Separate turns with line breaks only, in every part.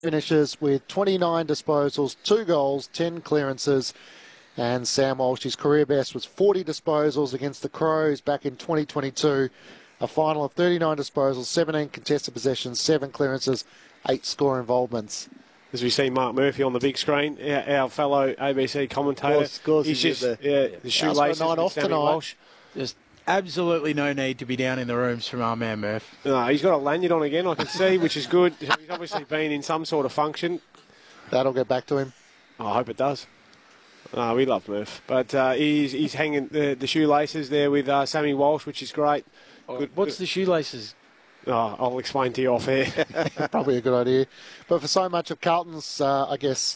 finishes with 29 disposals, 2 goals, 10 clearances. And Sam Walsh, his career best was 40 disposals against the Crows back in 2022. A final of 39 disposals, 17 contested possessions, 7 clearances, 8 score involvements.
As we see Mark Murphy on the big screen, our fellow ABC commentator.
Of course
he's just the shoelaces
night off
Sammy
tonight.
Walsh.
Just absolutely no need to be down in the rooms from our man Murph.
No, he's got a lanyard on again, I can see, which is good. He's obviously been in some sort of function.
That'll get back to him.
I hope it does. We love Murph. But he's hanging the shoelaces there with Sammy Walsh, which is great.
What's the shoelaces?
I'll explain to you off air.
Probably a good idea. But for so much of Carlton's, I guess,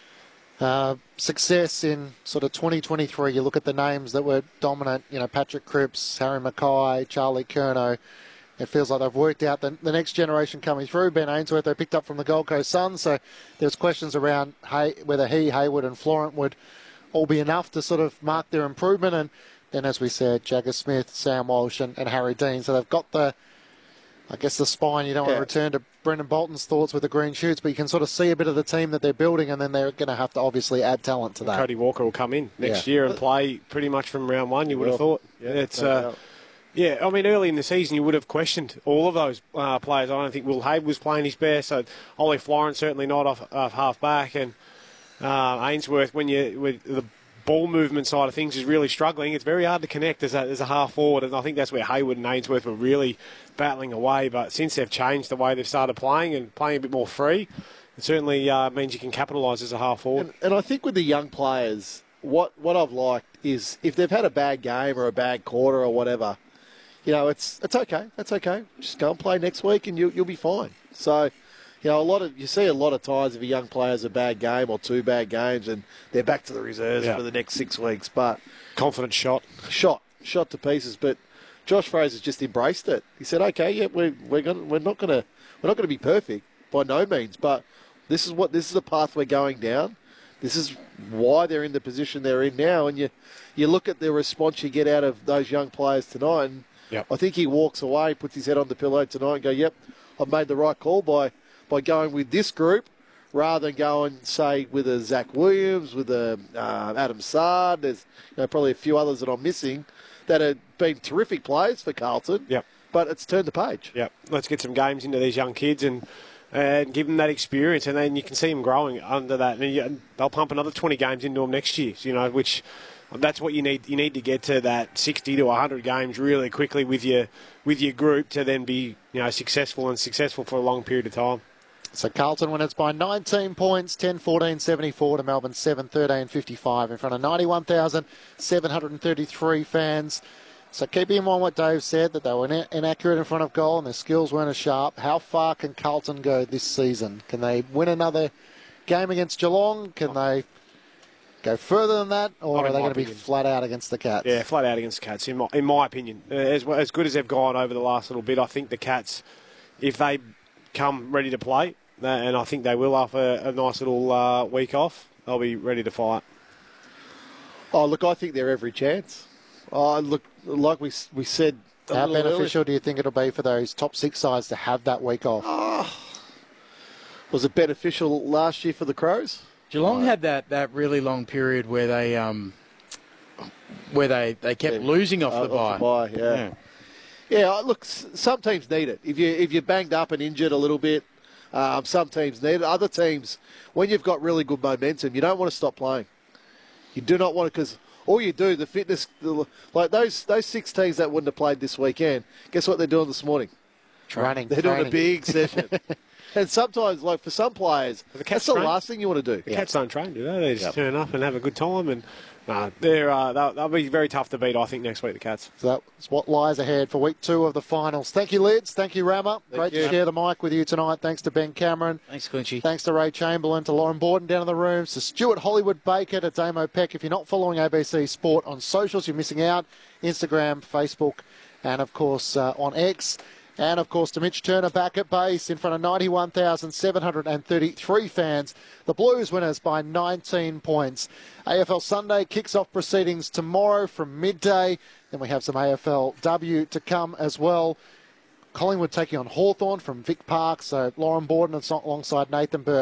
success in sort of 2023, you look at the names that were dominant, Patrick Cripps, Harry Mackay, Charlie Curnow. It feels like they've worked out the next generation coming through. Ben Ainsworth, they picked up from the Gold Coast Suns. So there's questions around whether Hayward and Florent would all be enough to sort of mark their improvement. And then, as we said, Jagger Smith, Sam Walsh and Harry Dean. So they've got the spine. You don't want to return to Brendan Bolton's thoughts with the green shoots, but you can sort of see a bit of the team that they're building, and then they're going to have to obviously add talent to that.
Cody Walker will come in next year and play pretty much from round one, you would have thought. Early in the season you would have questioned all of those players. I don't think Will Hayward was playing his best, so Ollie Florent certainly not off half-back, and Ainsworth, with the ball movement side of things, is really struggling. It's very hard to connect as a half-forward, and I think that's where Hayward and Ainsworth were really battling away. But since they've changed the way they've started playing and playing a bit more free, it certainly means you can capitalise as a half-forward.
And I think with the young players, what I've liked is if they've had a bad game or a bad quarter or whatever, it's okay. That's okay. Just go and play next week and you'll be fine. So, you see a lot of times if a young player has a bad game or 2 bad games and they're back to the reserves for the next 6 weeks. But
confident shot
to pieces. But Josh Fraser's just embraced it. He said, "Okay, we're not going to be perfect by no means, but this is the path we're going down. This is why they're in the position they're in now." And you look at the response you get out of those young players tonight, and I think he walks away, puts his head on the pillow tonight and go, "Yep, I've made the right call by going with this group rather than going, say, with a Zach Williams, with a Adam Sard. There's probably a few others that I'm missing that have been terrific players for Carlton.
Yep.
But it's turned the page.
Yep. Let's get some games into these young kids and give them that experience, and then you can see them growing under that. And they'll pump another 20 games into them next year, which that's what you need. You need to get to that 60 to 100 games really quickly with your group to then be successful for a long period of time.
So Carlton win it by 19 points, 10-14-74 to Melbourne 7-13-55 in front of 91,733 fans. So keep in mind what Dave said, that they were inaccurate in front of goal and their skills weren't as sharp. How far can Carlton go this season? Can they win another game against Geelong? Can they go further than that? Or are they going to be flat out against the Cats?
Yeah, flat out against the Cats, in my opinion. As good as they've gone over the last little bit, I think the Cats, if they come ready to play, and I think they will after a nice little week off, they'll be ready to fight.
Oh, look, I think they're every chance. Look, like we said
how beneficial do you think it'll be for those top 6 sides to have that week off?
Was it beneficial last year for the Crows?
Geelong had that really long period where they kept losing off the bye.
Yeah, look, some teams need it. If you're banged up and injured a little bit, some teams need it. Other teams, when you've got really good momentum, you don't want to stop playing. You do not want to, because all you do, the fitness, like those 6 teams that wouldn't have played this weekend, guess what they're doing this morning?
Training.
They're doing a big session. And sometimes, like for some players, that's the last thing you want to do.
The Cats don't train, do they? They just turn up and have a good time. And they'll be very tough to beat, I think, next week, the Cats.
So that's what lies ahead for week 2 of the finals. Thank you, Lids. Thank you, Rammer. Great to share the mic with you tonight. Thanks to Ben Cameron.
Thanks, Clinchy.
Thanks to Ray Chamberlain, to Lauren Borden down in the rooms, to Stuart Hollywood-Baker, to Damo Peck. If you're not following ABC Sport on socials, you're missing out. Instagram, Facebook, and, of course, on X. And, of course, to Mitch Turner back at base in front of 91,733 fans. The Blues winners by 19 points. AFL Sunday kicks off proceedings tomorrow from midday. Then we have some AFLW to come as well. Collingwood taking on Hawthorn from Vic Park. So Lauren Borden alongside Nathan Burke.